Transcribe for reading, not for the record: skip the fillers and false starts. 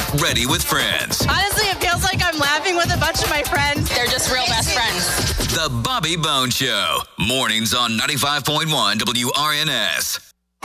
Ready with Friends. Honestly, it feels like I'm laughing with a bunch of my friends. They're just real best friends. The Bobby Bone Show. Mornings on 95.1 WRNS.